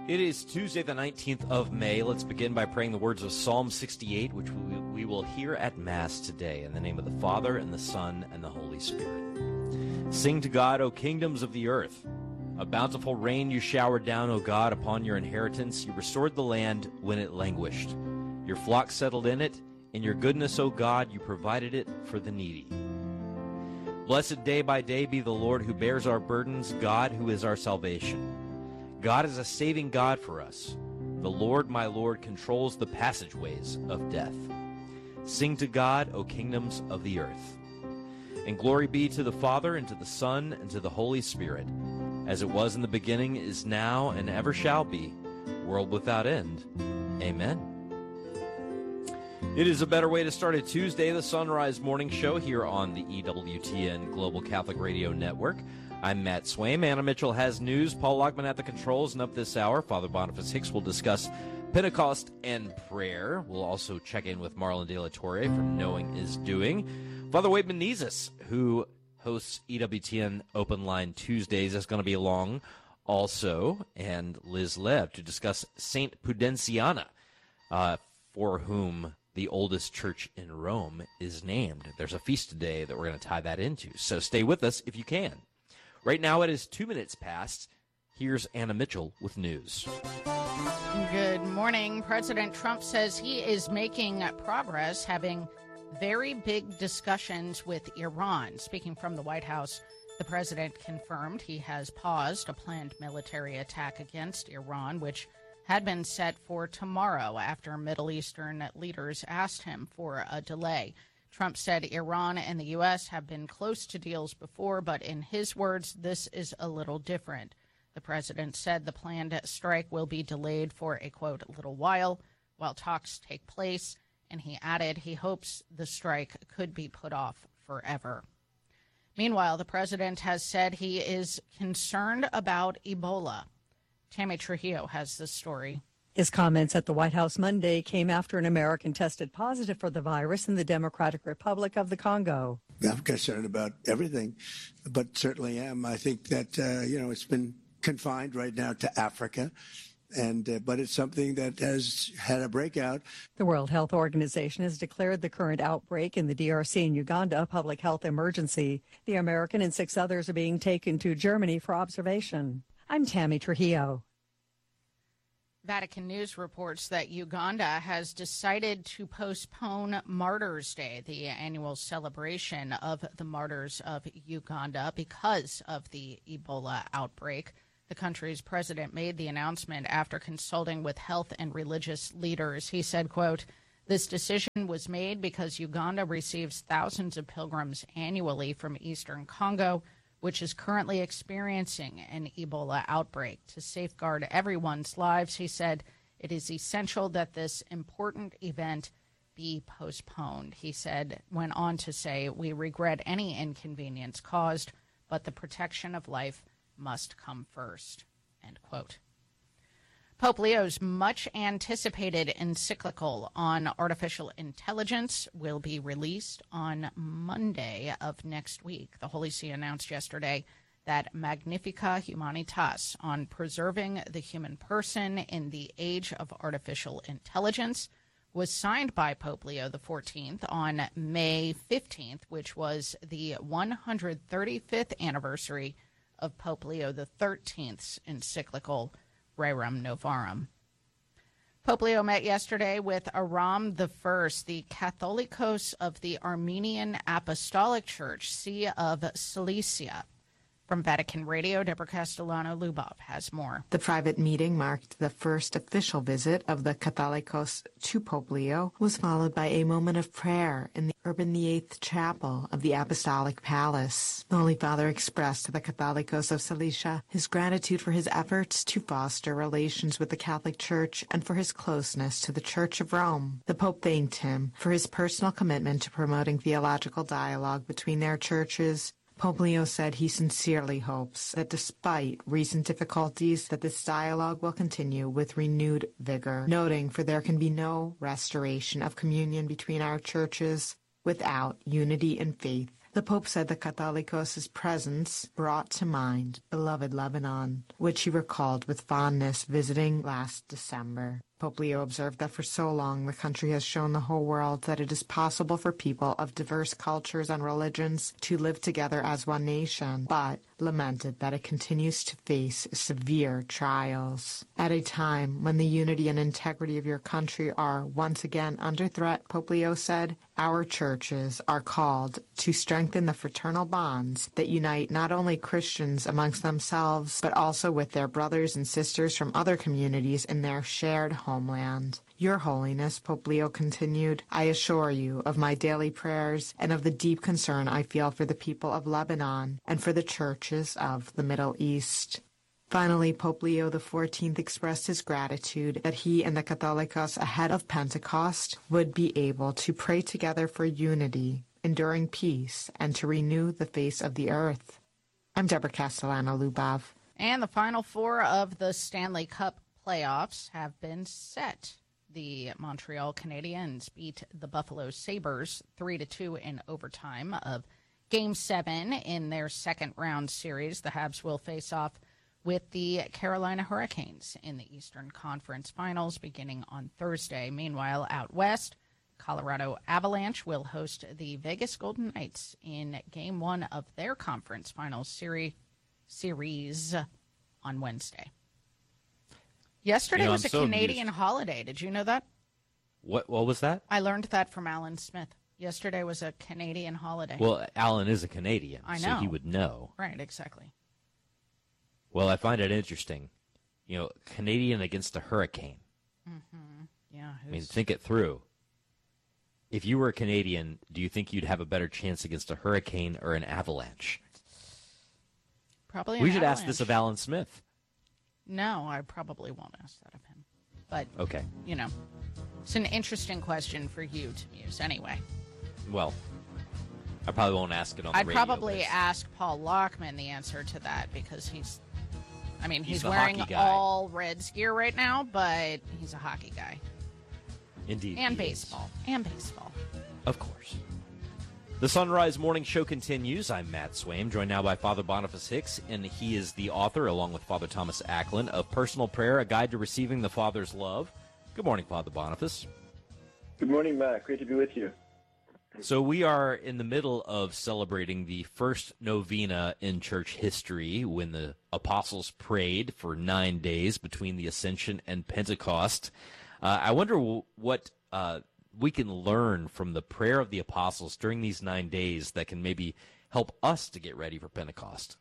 It is Tuesday, the 19th of May. Let's begin by praying the words of Psalm 68, which we will hear at Mass today. In the name of the Father, and the Son, and the Holy Spirit. Sing to God, O kingdoms of the earth. A bountiful rain you showered down, O God, upon your inheritance. You restored the land when it languished. Your flock settled in it. In your goodness, O God, you provided it for the needy. Blessed day by day be the Lord who bears our burdens, God who is our salvation. God is a saving God for us. The Lord, my Lord, controls the passageways of death. Sing to God, O kingdoms of the earth. And glory be to the Father, and to the Son, and to the Holy Spirit, as it was in the beginning, is now, and ever shall be, world without end. Amen. It is a better way to start a Tuesday, the Sunrise Morning Show here on the EWTN Global Catholic Radio Network. I'm Matt Swaim. Anna Mitchell has news. Paul Lockman at the controls, and up this hour, Father Boniface Hicks will discuss Pentecost and prayer. We'll also check in with Marlon De La Torre from Knowing is Doing. Father Wade Menezes, who hosts EWTN Open Line Tuesdays, is going to be along also, and Liz Lev to discuss Saint Pudenciana, for whom the oldest church in Rome is named. There's a feast today that we're going to tie that into, so stay with us if you can. Right now it is 2 minutes past. Here's Anna Mitchell with news. Good morning. President Trump says he is making progress, having very big discussions with Iran. Speaking from the White House, the president confirmed he has paused a planned military attack against Iran, which had been set for tomorrow after Middle Eastern leaders asked him for a delay. Trump said Iran and the U.S. have been close to deals before, but in his words, this is a little different. The president said the planned strike will be delayed for a, quote, little while talks take place, and he added he hopes the strike could be put off forever. Meanwhile, the president has said he is concerned about Ebola. Tammy Trujillo has this story. His comments at the White House Monday came after an American tested positive for the virus in the Democratic Republic of the Congo. I'm concerned about everything, but certainly am. I think that, it's been confined right now to Africa, but it's something that has had a breakout. The World Health Organization has declared the current outbreak in the DRC and Uganda a public health emergency. The American and 6 others are being taken to Germany for observation. I'm Tammy Trujillo. Vatican News reports that Uganda has decided to postpone Martyrs' Day, the annual celebration of the martyrs of Uganda, because of the Ebola outbreak. The country's president made the announcement after consulting with health and religious leaders. He said, quote, "This decision was made because Uganda receives thousands of pilgrims annually from eastern Congo, which is currently experiencing an Ebola outbreak. To safeguard everyone's lives," he said, "it is essential that this important event be postponed." He went on to say, "We regret any inconvenience caused, but the protection of life must come first," end quote. Pope Leo's much-anticipated encyclical on artificial intelligence will be released on Monday of next week. The Holy See announced yesterday that Magnifica Humanitas on preserving the human person in the age of artificial intelligence was signed by Pope Leo XIV on May 15th, which was the 135th anniversary of Pope Leo XIII's encyclical Rerum Novarum. Pope Leo met yesterday with Aram I, the Catholicos of the Armenian Apostolic Church, See of Cilicia. From Vatican Radio, Deborah Castellano-Lubov has more. The private meeting marked the first official visit of the Catholicos to Pope Leo, was followed by a moment of prayer in the Urban VIII Chapel of the Apostolic Palace. The Holy Father expressed to the Catholicos of Cilicia his gratitude for his efforts to foster relations with the Catholic Church and for his closeness to the Church of Rome. The Pope thanked him for his personal commitment to promoting theological dialogue between their churches. Pope Leo said he sincerely hopes that despite recent difficulties, that this dialogue will continue with renewed vigor, noting for there can be no restoration of communion between our churches without unity in faith. The The Pope said the Catholicos' presence brought to mind beloved Lebanon, which he recalled with fondness visiting last December. Pope Leo observed that for so long the country has shown the whole world that it is possible for people of diverse cultures and religions to live together as one nation, but lamented that it continues to face severe trials. At a time when the unity and integrity of your country are once again under threat, Pope Leo said, our churches are called to strengthen the fraternal bonds that unite not only Christians amongst themselves, but also with their brothers and sisters from other communities in their shared homeland. Your Holiness, Pope Leo continued, I assure you of my daily prayers and of the deep concern I feel for the people of Lebanon and for the churches of the Middle East. Finally, Pope Leo XIV expressed his gratitude that he and the Catholicos ahead of Pentecost would be able to pray together for unity, enduring peace, and to renew the face of the earth. I'm Deborah Castellano-Lubov. And the final four of the Stanley Cup playoffs have been set. The Montreal Canadiens beat the Buffalo Sabres 3-2 in overtime of Game 7 in their second-round series. The Habs will face off with the Carolina Hurricanes in the Eastern Conference Finals beginning on Thursday. Meanwhile, out west, Colorado Avalanche will host the Vegas Golden Knights in Game 1 of their Conference Finals series on Wednesday. Yesterday was a Canadian holiday. Did you know that? What was that? I learned that from Alan Smith. Yesterday was a Canadian holiday. Well, Alan is a Canadian, I know. so he would know. Right, exactly. Well, I find it interesting. Canadian against a hurricane. Mm-hmm. Yeah. I mean, think it through. If you were a Canadian, do you think you'd have a better chance against a hurricane or an avalanche? Probably We should ask this of Alan Smith. No, I probably won't ask that of him. But, okay. It's an interesting question for you to muse anyway. Well, I probably won't ask it on the radio. I'd probably ask Paul Lockman the answer to that because he's wearing all Reds gear right now, but he's a hockey guy. Indeed. And baseball. Of course. The Sunrise Morning Show continues. I'm Matt Swaim, joined now by Father Boniface Hicks, and he is the author, along with Father Thomas Acklin, of Personal Prayer, A Guide to Receiving the Father's Love. Good morning, Father Boniface. Good morning, Matt. Great to be with you. So we are in the middle of celebrating the first novena in church history when the apostles prayed for 9 days between the Ascension and Pentecost. I wonder what we can learn from the prayer of the apostles during these 9 days that can maybe help us to get ready for Pentecost.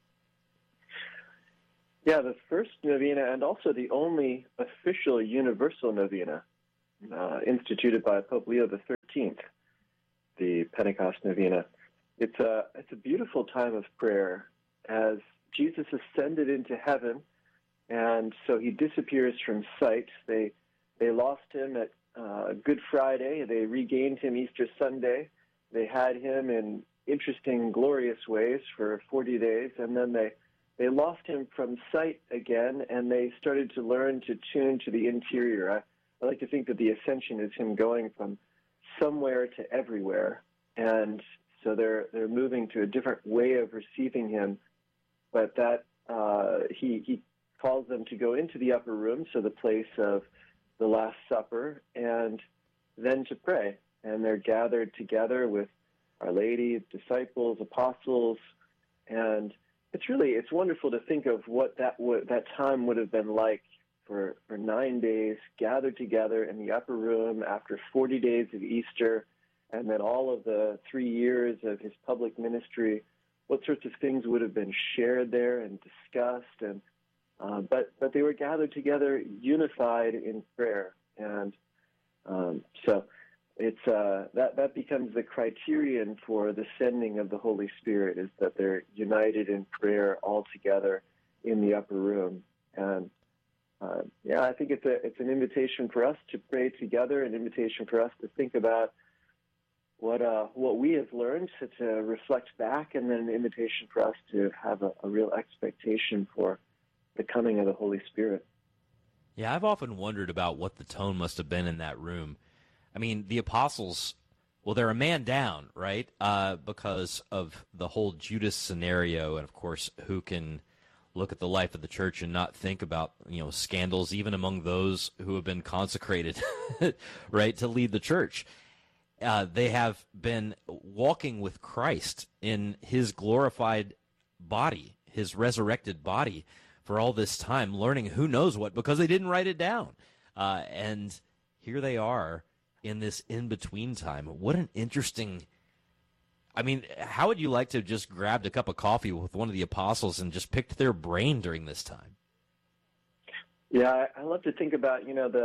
Yeah, the first novena and also the only official universal novena instituted by Pope Leo XIII, the Pentecost novena. It's a beautiful time of prayer as Jesus ascended into heaven, and so he disappears from sight. They lost him at Good Friday. They regained him Easter Sunday. They had him in interesting, glorious ways for 40 days, and then they lost him from sight again, and they started to learn to tune to the interior. I like to think that the ascension is him going from somewhere to everywhere, and so they're moving to a different way of receiving him, but that he calls them to go into the upper room, so the place of the Last Supper, and then to pray. And they're gathered together with Our Lady, disciples, apostles, and it's wonderful to think of what that time would have been like for 9 days, gathered together in the upper room after 40 days of Easter, and then all of the 3 years of his public ministry. What sorts of things would have been shared there and discussed, and but they were gathered together, unified in prayer, and so it's that becomes the criterion for the sending of the Holy Spirit, is that they're united in prayer all together in the upper room. And I think it's an invitation for us to pray together, an invitation for us to think about what we have learned, to reflect back, and then an invitation for us to have a real expectation for the coming of the Holy Spirit. Yeah, I've often wondered about what the tone must have been in that room. I mean, the apostles well, they're a man down, right? Because of the whole Judas scenario, and of course, who can look at the life of the church and not think about, scandals even among those who have been consecrated, right, to lead the church. They have been walking with Christ in his glorified body, his resurrected body, for all this time, learning who knows what, because they didn't write it down. And here they are in this in-between time. What an interesting... I mean, how would you like to have just grabbed a cup of coffee with one of the apostles and just picked their brain during this time? Yeah, I love to think about,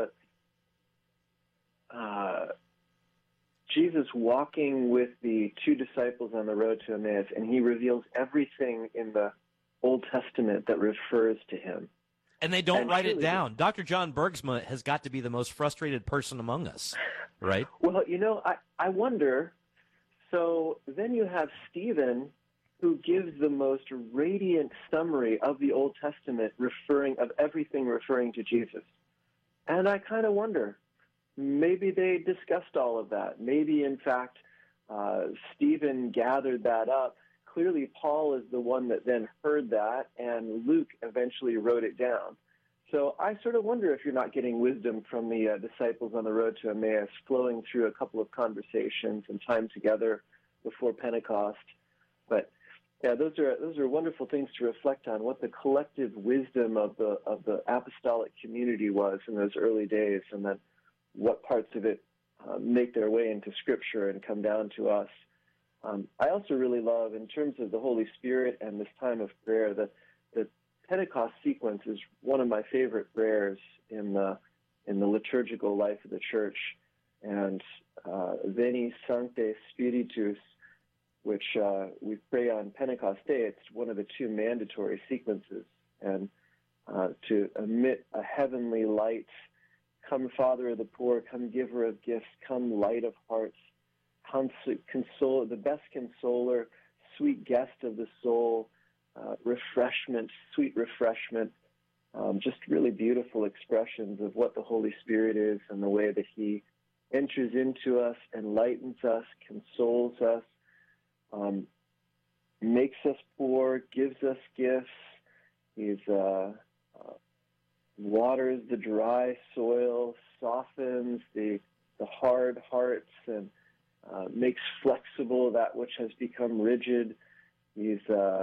Jesus walking with the two disciples on the road to Emmaus, and he reveals everything in the Old Testament that refers to him. And they don't write it down. Dr. John Bergsma has got to be the most frustrated person among us, right? Well, I wonder... So then you have Stephen, who gives the most radiant summary of the Old Testament, of everything referring to Jesus. And I kind of wonder, maybe they discussed all of that. Maybe, in fact, Stephen gathered that up. Clearly, Paul is the one that then heard that, and Luke eventually wrote it down. So I sort of wonder if you're not getting wisdom from the disciples on the road to Emmaus, flowing through a couple of conversations and time together before Pentecost. But yeah, those are wonderful things to reflect on, what the collective wisdom of the apostolic community was in those early days, and then what parts of it make their way into Scripture and come down to us. I also really love, in terms of the Holy Spirit and this time of prayer, that the Pentecost sequence is one of my favorite prayers in the liturgical life of the church. And Veni Sancte Spiritus, which we pray on Pentecost Day, it's one of the two mandatory sequences. And to emit a heavenly light, come Father of the poor, come Giver of gifts, come Light of hearts, console, the best consoler, sweet guest of the soul, refreshment, sweet refreshment, just really beautiful expressions of what the Holy Spirit is and the way that he enters into us, enlightens us, consoles us, makes us poor, gives us gifts. He's waters the dry soil, softens the hard hearts, and makes flexible that which has become rigid. He's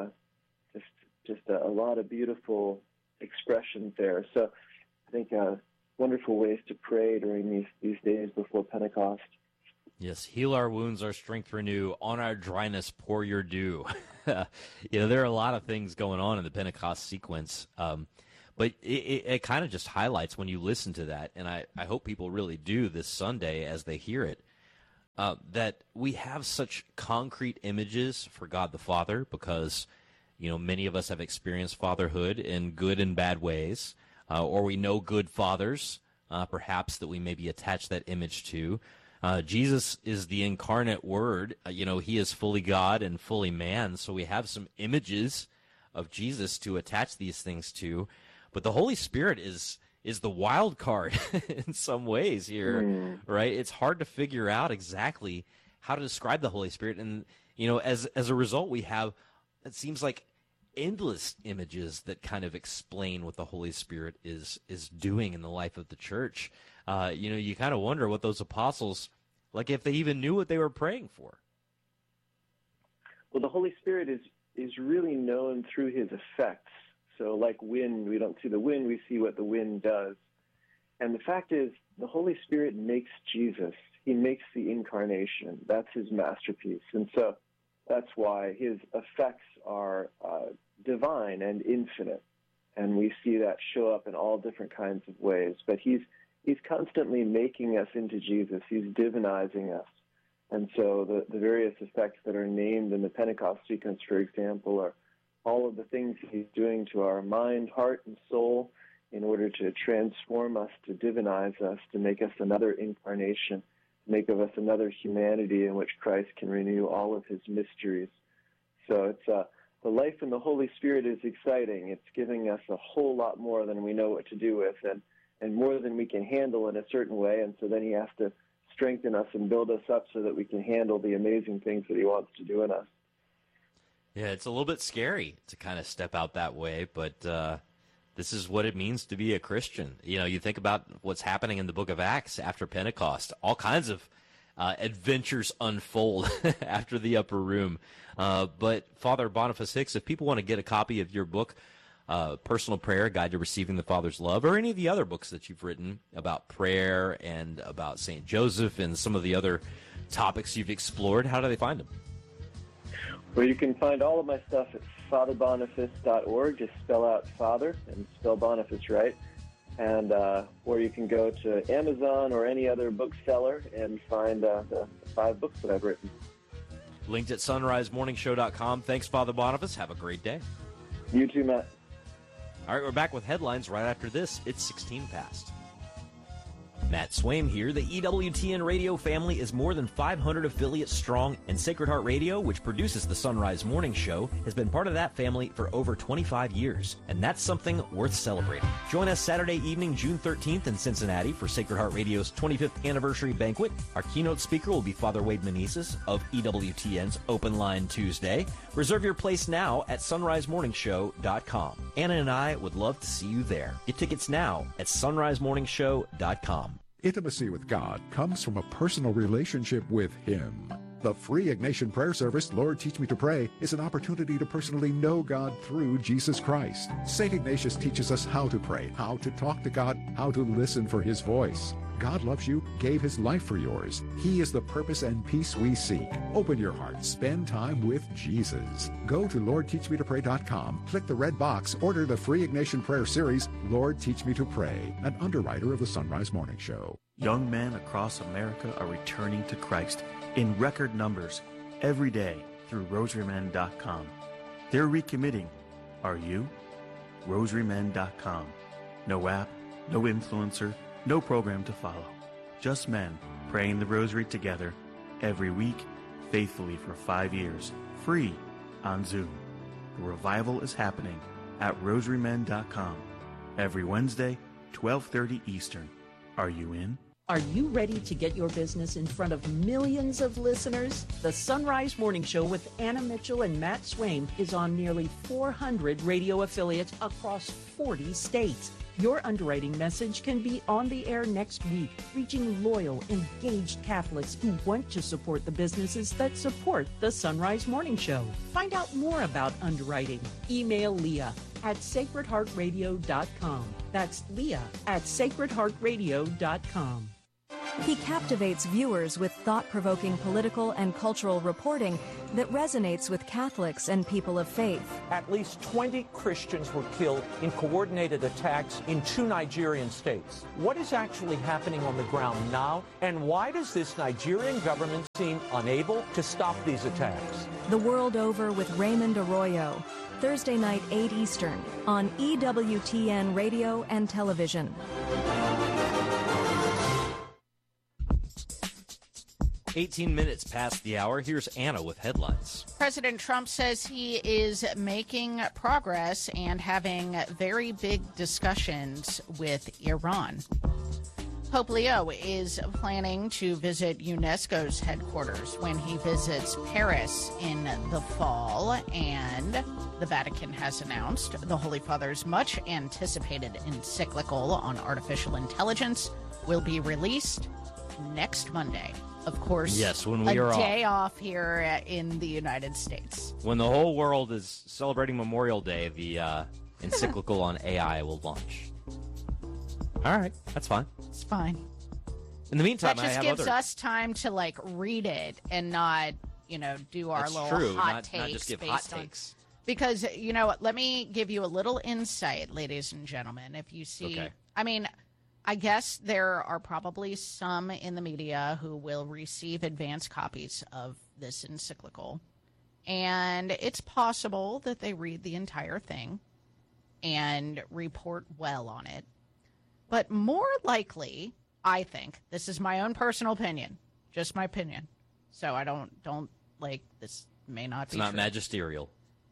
just a lot of beautiful expressions there. So I think wonderful ways to pray during these days before Pentecost. Yes, heal our wounds, our strength renew, on our dryness pour your dew. There are a lot of things going on in the Pentecost sequence, but it kind of just highlights when you listen to that, and I hope people really do this Sunday as they hear it, that we have such concrete images for God the Father because many of us have experienced fatherhood in good and bad ways, or we know good fathers, perhaps, that we maybe attach that image to. Jesus is the incarnate Word. He is fully God and fully man, so we have some images of Jesus to attach these things to. But the Holy Spirit is the wild card in some ways here, right? It's hard to figure out exactly how to describe the Holy Spirit. And, as a result, we have, it seems like, endless images that kind of explain what the Holy Spirit is doing in the life of the church. You kind of wonder what those apostles, like if they even knew what they were praying for. Well, the Holy Spirit is really known through his effects. So like wind, we don't see the wind, we see what the wind does. And the fact is, the Holy Spirit makes Jesus. He makes the incarnation. That's his masterpiece. And so that's why his effects are divine and infinite. And we see that show up in all different kinds of ways. But he's constantly making us into Jesus. He's divinizing us. And so the various effects that are named in the Pentecost sequence, for example, are all of the things he's doing to our mind, heart, and soul in order to transform us, to divinize us, to make us another incarnation, to make of us another humanity in which Christ can renew all of his mysteries. So it's the life in the Holy Spirit is exciting. It's giving us a whole lot more than we know what to do with, and more than we can handle in a certain way. And so then he has to strengthen us and build us up so that we can handle the amazing things that he wants to do in us. Yeah, it's a little bit scary to kind of step out that way, but this is what it means to be a Christian. You know, you think about what's happening in the book of Acts after Pentecost. All kinds of adventures unfold after the upper room. But Father Boniface Hicks, if people want to get a copy of your book, Personal Prayer, Guide to Receiving the Father's Love, or any of the other books that you've written about prayer and about St. Joseph and some of the other topics you've explored, how do they find them? Well, you can find all of my stuff at fatherboniface.org. Just spell out Father and spell Boniface right. And or you can go to Amazon or any other bookseller and find the 5 books that I've written. Linked at sunrisemorningshow.com. Thanks, Father Boniface. Have a great day. You too, Matt. All right, we're back with headlines right after this. It's 16 past. Matt Swaim here. The EWTN radio family is more than 500 affiliates strong, and Sacred Heart Radio, which produces the Sunrise Morning Show, has been part of that family for over 25 years, and that's something worth celebrating. Join us Saturday evening, June 13th in Cincinnati for Sacred Heart Radio's 25th anniversary banquet. Our keynote speaker will be Father Wade Meneses of EWTN's Open Line Tuesday. Reserve your place now at sunrisemorningshow.com. Anna and I would love to see you there. Get tickets now at sunrisemorningshow.com. Intimacy with God comes from a personal relationship with Him. The free Ignatian prayer service, Lord Teach Me to Pray, is an opportunity to personally know God through Jesus Christ. St. Ignatius teaches us how to pray, how to talk to God, how to listen for His voice. God loves you, gave His life for yours. He is the purpose and peace we seek. Open your heart. Spend time with Jesus. Go to LordTeachMeToPray.com. Click the red box. Order the free Ignatian Prayer Series, Lord Teach Me to Pray, an underwriter of the Sunrise Morning Show. Young men across America are returning to Christ in record numbers every day through RosaryMen.com. They're recommitting. Are you? RosaryMen.com. No app, no influencer, no program to follow. Just men praying the rosary together every week, faithfully for 5 years, free on Zoom. The revival is happening at RosaryMen.com every Wednesday, 12:30 Eastern. Are you in? Are you ready to get your business in front of millions of listeners? The Sunrise Morning Show with Anna Mitchell and Matt Swaim is on nearly 400 radio affiliates across 40 states. Your underwriting message can be on the air next week, reaching loyal, engaged Catholics who want to support the businesses that support the Sunrise Morning Show. Find out more about underwriting. Email Leah at sacredheartradio.com. That's Leah at sacredheartradio.com. He captivates viewers with thought-provoking political and cultural reporting that resonates with Catholics and people of faith. At least 20 Christians were killed in coordinated attacks in 2 Nigerian states. What is actually happening on the ground now, and why does this Nigerian government seem unable to stop these attacks? The World Over with Raymond Arroyo. Thursday night, 8 Eastern, on EWTN Radio and Television. 18 minutes past the hour. Here's Anna with headlines. President Trump says he is making progress and having very big discussions with Iran. Pope Leo is planning to visit UNESCO's headquarters when he visits Paris in the fall, and the Vatican has announced the Holy Father's much anticipated encyclical on artificial intelligence will be released next Monday. Of course, yes, when we are a day off here in the United States. When the whole world is celebrating Memorial Day, the encyclical on AI will launch. All right, that's fine. It's fine. In the meantime, that just gives us time to read it and not, do our that's little true. hot takes. Not just give hot takes. Because you know what? Let me give you a little insight, ladies and gentlemen. If you see, okay. I guess there are probably some in the media who will receive advance copies of this encyclical. And it's possible that they read the entire thing and report well on it. But more likely, I think, this is my own personal opinion, just my opinion. So I don't this may not be true. It's not magisterial.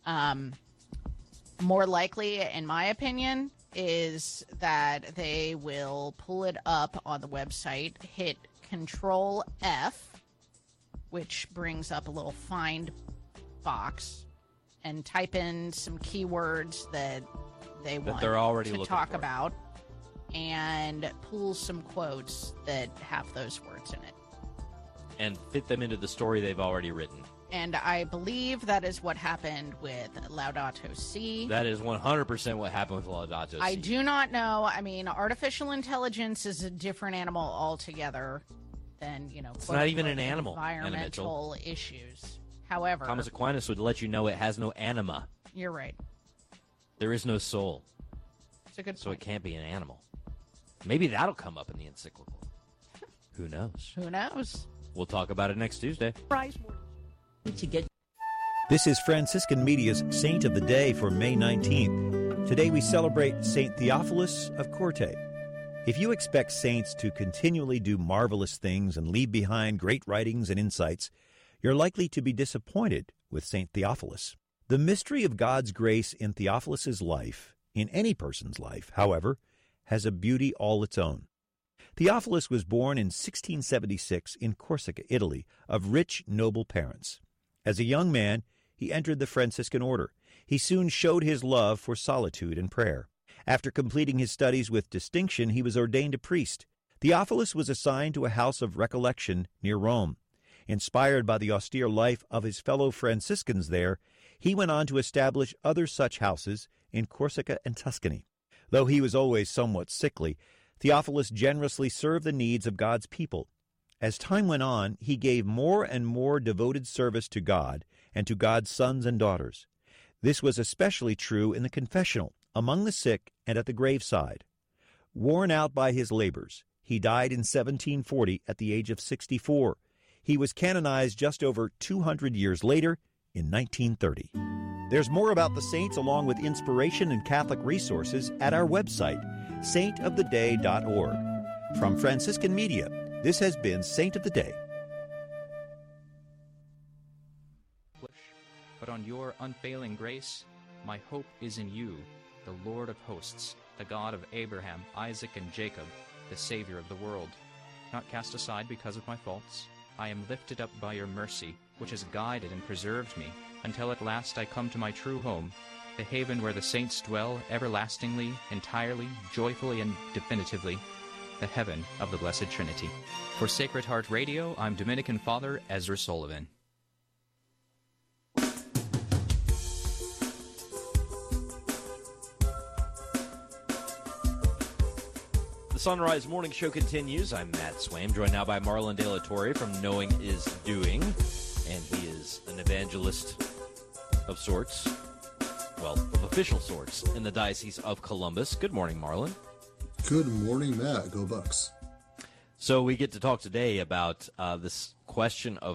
More likely, in my opinion, is that they will pull it up on the website, hit Control F, which brings up a little find box, and type in some keywords that they want they're already to looking talk for. about, and pull some quotes that have those words in it. And fit them into the story they've already written. And I believe that is what happened with Laudato Si. That is 100% what happened with Laudato Si. I do not know. I mean, artificial intelligence is a different animal altogether than, it's not even an animal, Anna environmental issues. However, Thomas Aquinas would let you know it has no anima. You're right. There is no soul. It's a good So point. it can't be an animal. Maybe that'll come up in the encyclical. Who knows? Who knows? We'll talk about it next Tuesday. This is Franciscan Media's Saint of the Day for May 19th. Today we celebrate Saint Theophilus of Corte. If you expect saints to continually do marvelous things and leave behind great writings and insights, you're likely to be disappointed with Saint Theophilus. The mystery of God's grace in Theophilus's life, in any person's life, however, has a beauty all its own. Theophilus was born in 1676 in Corsica, Italy, of rich, noble parents. As a young man, he entered the Franciscan order. He soon showed his love for solitude and prayer. After completing his studies with distinction, he was ordained a priest. Theophilus was assigned to a house of recollection near Rome. Inspired by the austere life of his fellow Franciscans there, he went on to establish other such houses in Corsica and Tuscany. Though he was always somewhat sickly, Theophilus generously served the needs of God's people. As time went on, he gave more and more devoted service to God and to God's sons and daughters. This was especially true in the confessional, among the sick, and at the graveside. Worn out by his labors, he died in 1740 at the age of 64. He was canonized just over 200 years later in 1930. There's more about the saints along with inspiration and Catholic resources at our website, saintoftheday.org. From Franciscan Media, this has been Saint of the Day. But on your unfailing grace, my hope is in you, the Lord of hosts, the God of Abraham, Isaac, and Jacob, the Savior of the world. Not cast aside because of my faults, I am lifted up by your mercy, which has guided and preserved me, until at last I come to my true home, the haven where the saints dwell everlastingly, entirely, joyfully, and definitively, the heaven of the Blessed Trinity. For Sacred Heart Radio, I'm Dominican Father Ezra Sullivan. The Sunrise Morning Show continues. I'm Matt Swaim, joined now by Marlon De La Torre from Knowing is Doing, and he is an evangelist of sorts, well, of official sorts, in the Diocese of Columbus. Good morning, Marlon. Good morning, Matt. Go Bucks. So we get to talk today about this question of